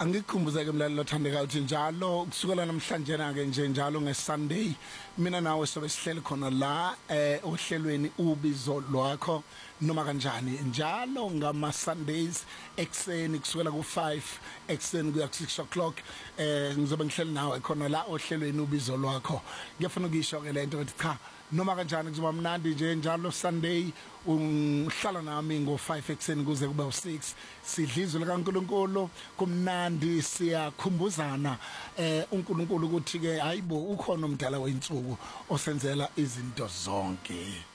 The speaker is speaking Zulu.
Angikukhumbuze ke mlalelo othandeka uthi njalo kusukela namhlanje na ke nje njalo ngeSunday mina nawe sobe sihleli khona la ohlelweni ubizo lwakho noma kanjani njalo ngama Sundays ekseni kusukela ku5 ekseni kuya ku6 o'clock ngizobe ngihleli nawe khona la ohlelweni ubizo lwakho ngiyafuna ukisho ke lento ukuthi cha noma kanjani kuzoba mnandi nje njalo Sunday uhlala nami ngo5 ekseni kuze kube u6 sidlizwe likaNkulunkulu kumnandi siyakhumbuzana uNkulunkulu ukuthi ke hayibo ukhona umdala weinsuku osenzela izinto zonke.